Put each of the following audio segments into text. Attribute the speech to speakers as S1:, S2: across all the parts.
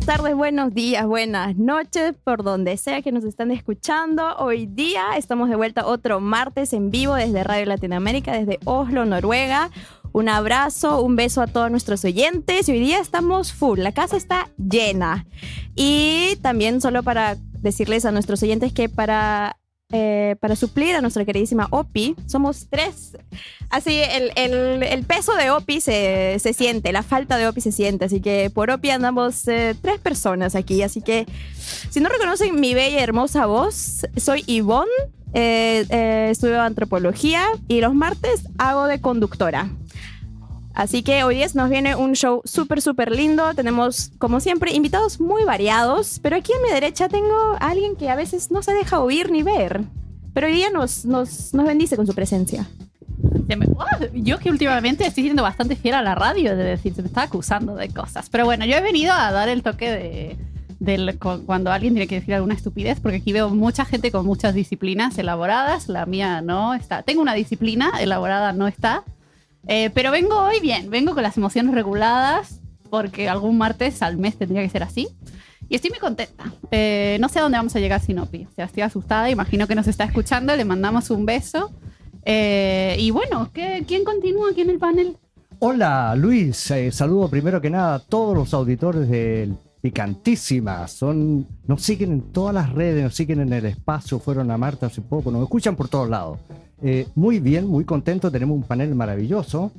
S1: tardes, buenos días, buenas noches, por donde sea que nos están escuchando. Hoy día estamos de vuelta otro martes en vivo desde Radio Latinoamérica, desde Oslo, Noruega. Un abrazo, un beso a todos nuestros oyentes. Y hoy día estamos full, la casa está llena. Y también solo para decirles a nuestros oyentes que para suplir a nuestra queridísima Opi, somos 3. Así, el peso de Opi se siente, la falta de Opi se siente. Así que por Opi andamos 3 personas aquí. Así que, si no reconocen mi bella y hermosa voz, soy Ivonne, estudio antropología y los martes hago de conductora. Así que hoy día nos viene un show súper lindo. Tenemos, como siempre, invitados muy variados. Pero aquí a mi derecha tengo a alguien que a veces no se deja oír ni ver. Pero hoy día nos bendice con su presencia.
S2: Yo que últimamente estoy siendo bastante fiel a la radio, de decir, se me está acusando de cosas. Pero bueno, yo he venido a dar el toque cuando alguien tiene que decir alguna estupidez, porque aquí veo mucha gente con muchas disciplinas elaboradas. La mía no está. Tengo una disciplina elaborada, no está. Pero vengo hoy bien, vengo con las emociones reguladas, porque algún martes al mes tendría que ser así. Y estoy muy contenta. No sé a dónde vamos a llegar sin Opi. O sea, estoy asustada, imagino que nos está escuchando, le mandamos un beso. Y bueno, ¿quién continúa aquí en el panel?
S3: Hola Luis, saludo primero que nada a todos los auditores del Picantísima. Nos siguen en todas las redes, nos siguen en el espacio, fueron a Marta hace poco, nos escuchan por todos lados. Muy bien, muy contento, tenemos un panel maravilloso.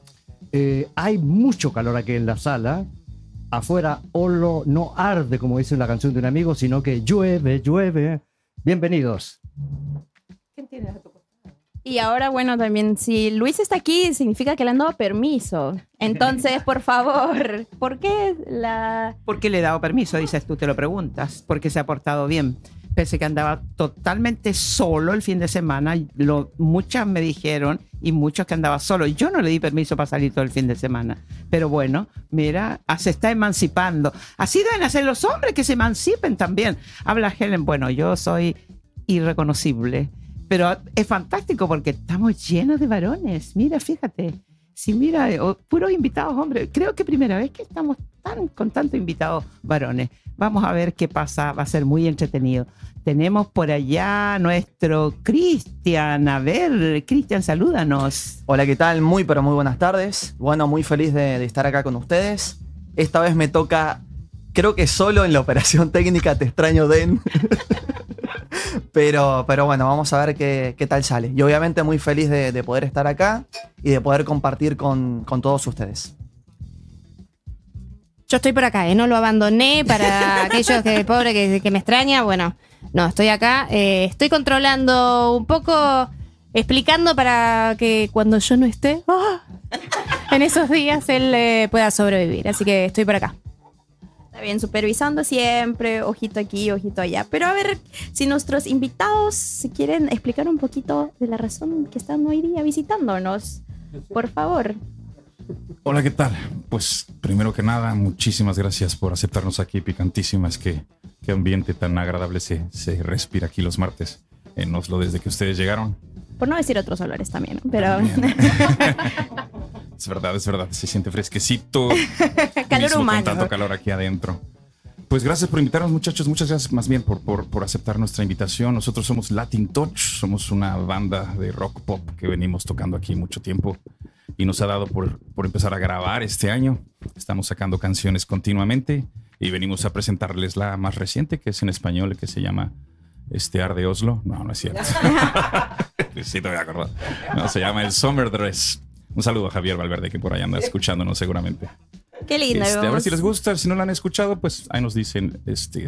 S3: Hay mucho calor aquí en la sala. Afuera Oslo no arde, como dice la canción de un amigo, sino que llueve. Bienvenidos.
S2: ¿Quién tienes a tu costado?
S1: Y ahora, bueno, también, si Luis está aquí, significa que le han dado permiso. Entonces, por favor, ¿por qué
S4: ¿Por qué le he dado permiso? Dices tú, te lo preguntas. Porque se ha portado bien. Pese que andaba totalmente solo el fin de semana. Muchas me dijeron y muchos que andaba solo. Yo no le di permiso para salir todo el fin de semana. Pero bueno, mira, se está emancipando. Así deben hacer los hombres, que se emancipen también. Habla Helen, bueno, yo soy irreconocible. Pero es fantástico porque estamos llenos de varones. Mira, fíjate. Sí, mira, puros invitados hombres. Creo que primera vez que estamos con tantos invitados varones. Vamos a ver qué pasa. Va a ser muy entretenido. Tenemos por allá nuestro Cristian. A ver, Cristian, salúdanos.
S5: Hola, ¿qué tal? Muy, pero muy buenas tardes. Bueno, muy feliz de estar acá con ustedes. Esta vez me toca, creo que solo en la operación técnica. Te extraño, Den. Pero bueno, vamos a ver qué tal sale. Y obviamente muy feliz de poder estar acá y de poder compartir con todos ustedes.
S6: Yo estoy por acá, no lo abandoné para aquellos que me extraña. Bueno, no, estoy acá. Estoy controlando un poco, explicando para que cuando yo no esté, en esos días él pueda sobrevivir. Así que estoy por acá.
S1: Está bien, supervisando siempre, ojito aquí, ojito allá. Pero a ver, si nuestros invitados se quieren explicar un poquito de la razón que están hoy día visitándonos, por favor.
S7: Hola, ¿qué tal? Pues primero que nada, muchísimas gracias por aceptarnos aquí, Picantísima. Es que qué ambiente tan agradable se respira aquí los martes en Oslo desde que ustedes llegaron.
S1: Por no decir otros olores también, ¿no? Pero...
S7: También. Es verdad, se siente fresquecito.
S1: Calor
S7: mismo
S1: humano.
S7: Con tanto calor aquí adentro. Pues gracias por invitarnos, muchachos. Muchas gracias más bien por aceptar nuestra invitación. Nosotros somos Latin Touch, somos una banda de rock pop que venimos tocando aquí mucho tiempo y nos ha dado por empezar a grabar este año. Estamos sacando canciones continuamente y venimos a presentarles la más reciente, que es en español, que se llama Arde Oslo. No es cierto. Sí, te voy a acordar. No, se llama El Summer Dress. Un saludo a Javier Valverde, que por ahí anda escuchándonos seguramente.
S1: Qué lindo.
S7: A ver si les gusta, si no la han escuchado, pues ahí nos dicen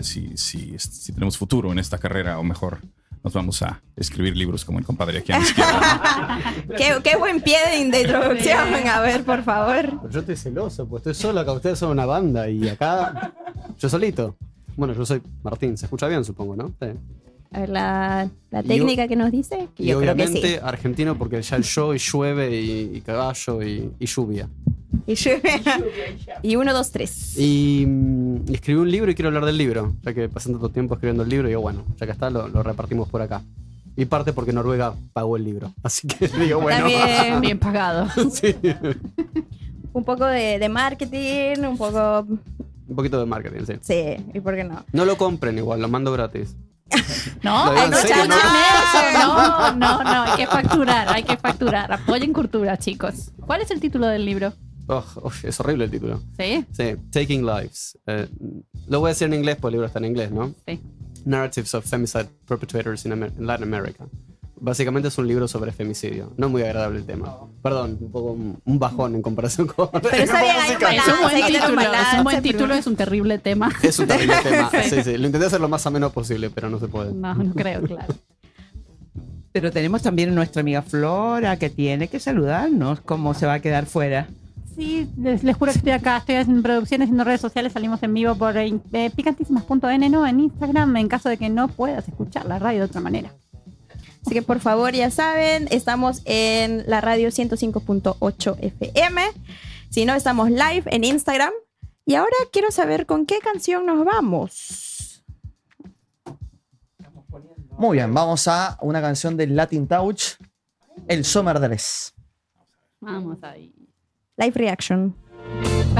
S7: si tenemos futuro en esta carrera o mejor nos vamos a escribir libros como el compadre aquí a la izquierda.
S1: Qué buen pie de introducción. A ver, por favor.
S8: Pero yo estoy celoso, pues estoy solo acá. Ustedes son una banda y acá yo solito. Bueno, yo soy Martín. Se escucha bien, supongo, ¿no? Sí.
S1: A ver, la técnica que nos dice. Que
S8: y
S1: yo
S8: obviamente
S1: creo que sí.
S8: argentino, porque ya el show y llueve y caballo y lluvia.
S1: Y lluvia. Y 1, 2, 3.
S8: Y escribí un libro y quiero hablar del libro. Ya que pasé tanto tiempo escribiendo el libro, y digo, bueno, ya que está, lo repartimos por acá. Y parte porque Noruega pagó el libro. Así que digo, bueno.
S1: Está
S2: Bien pagado.
S8: Sí.
S1: Un poco de marketing, un poco
S8: Un poquito de marketing, sí.
S1: Sí, ¿y por qué no?
S8: No lo compren igual, lo mando gratis.
S2: No,
S8: Lo digo en
S2: no,
S8: serio,
S2: escuchen eso. No, hay que facturar. Apoyen cultura, chicos. ¿Cuál es el título del libro?
S8: Es horrible el título.
S2: ¿Sí?
S8: Sí, Taking Lives. Lo voy a decir en inglés porque el libro está en inglés, ¿no?
S2: Sí.
S8: Narratives of Femicide Perpetrators in Latin America. Básicamente es un libro sobre femicidio. No es muy agradable el tema. Perdón, un poco un bajón en comparación con...
S1: Pero está bien, hay un balance,
S2: Es un buen
S1: hay que tener
S2: título,
S1: balance,
S2: es un buen
S1: pero-
S2: título, es un terrible tema.
S8: Es un terrible tema. Sí. Lo intenté hacer lo más ameno posible, pero no se puede.
S2: No creo, claro.
S4: Pero tenemos también a nuestra amiga Flora que tiene que saludarnos. ¿Cómo se va a quedar fuera?
S9: Sí, les juro que estoy acá, estoy haciendo producciones, haciendo redes sociales, salimos en vivo por picantísimas.n, ¿no? En Instagram, en caso de que no puedas escuchar la radio de otra manera.
S1: Así que por favor, ya saben, estamos en la radio 105.8 FM. Si no, estamos live en Instagram. Y ahora quiero saber con qué canción nos vamos.
S5: Muy bien, vamos a una canción de Latin Touch, El Summer Dress.
S2: Vamos ahí.
S1: Live reaction.